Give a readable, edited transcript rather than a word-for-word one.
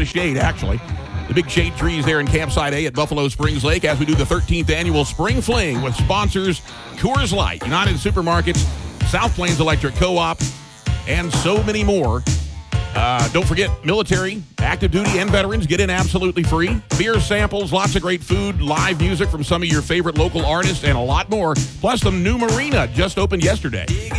the shade, actually. The big shade trees there in Campsite A at Buffalo Springs Lake as we do the 13th annual Spring Fling with sponsors Coors Light, United Supermarkets, South Plains Electric Co-op, and so many more. Don't forget, military, active duty, and veterans get in absolutely free. Beer samples, lots of great food, live music from some of your favorite local artists, and a lot more. Plus, the new marina just opened yesterday.